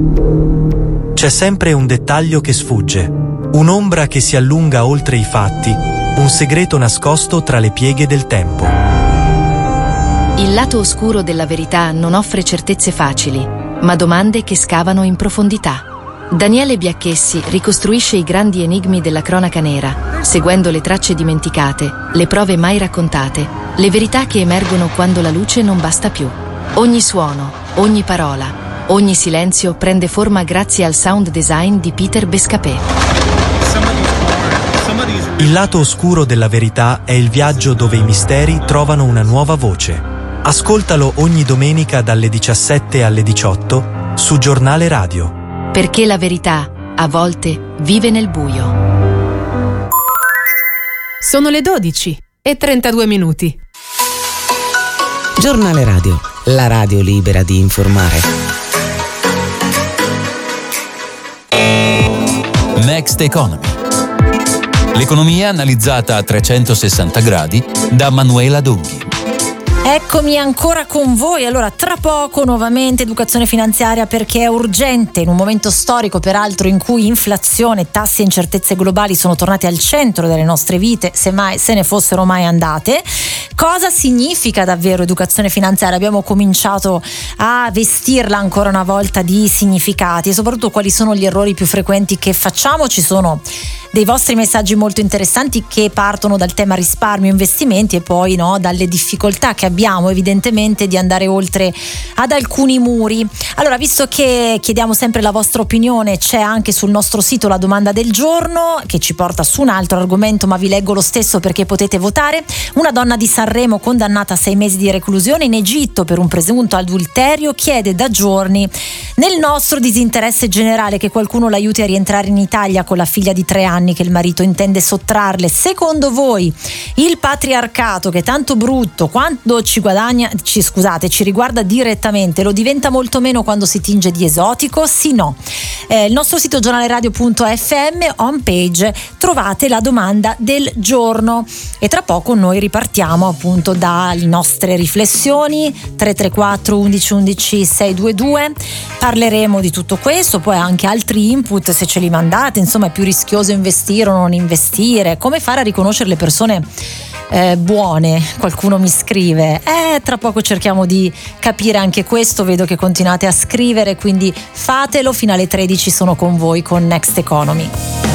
C'è sempre un dettaglio che sfugge, un'ombra che si allunga oltre i fatti, un segreto nascosto tra le pieghe del tempo. Il lato oscuro della verità non offre certezze facili, ma domande che scavano in profondità. Daniele Biacchessi ricostruisce i grandi enigmi della cronaca nera, seguendo le tracce dimenticate, le prove mai raccontate, le verità che emergono quando la luce non basta più. Ogni suono, ogni parola, ogni silenzio prende forma grazie al sound design di Peter Bescapé. Il lato oscuro della verità è il viaggio dove i misteri trovano una nuova voce. Ascoltalo ogni domenica dalle 17 alle 18 su Giornale Radio. Perché la verità, a volte, vive nel buio. Sono le 12:32. Giornale Radio, la radio libera di informare. Next Economy. L'economia analizzata a 360 gradi da Manuela Donghi. Eccomi ancora con voi. Allora, tra poco nuovamente educazione finanziaria, perché è urgente in un momento storico peraltro in cui inflazione, tassi e incertezze globali sono tornati al centro delle nostre vite, se ne fossero mai andate. Cosa significa davvero educazione finanziaria? Abbiamo cominciato a vestirla ancora una volta di significati e soprattutto quali sono gli errori più frequenti che facciamo. Ci sono dei vostri messaggi molto interessanti che partono dal tema risparmio, investimenti e poi dalle difficoltà che abbiamo evidentemente di andare oltre ad alcuni muri. Allora, visto che chiediamo sempre la vostra opinione, c'è anche sul nostro sito la domanda del giorno che ci porta su un altro argomento, ma vi leggo lo stesso perché potete votare. Una donna di Sanremo condannata a 6 mesi di reclusione in Egitto per un presunto adulterio chiede da giorni, nel nostro disinteresse generale, che qualcuno l'aiuti a rientrare in Italia con la figlia di 3 anni che il marito intende sottrarle. Secondo voi il patriarcato, che è tanto brutto quando ci riguarda direttamente, lo diventa molto meno quando si tinge di esotico? Sì, no. Il nostro sito giornaleradio.fm, homepage, trovate la domanda del giorno e tra poco noi ripartiamo appunto dalle nostre riflessioni. 334 11 11 622, parleremo di tutto questo, poi anche altri input se ce li mandate. Insomma, è più rischioso investire o non investire, come fare a riconoscere le persone buone, qualcuno mi scrive. Tra poco cerchiamo di capire anche questo. Vedo che continuate a scrivere, quindi fatelo. Fino alle 13 sono con voi con Next Economy.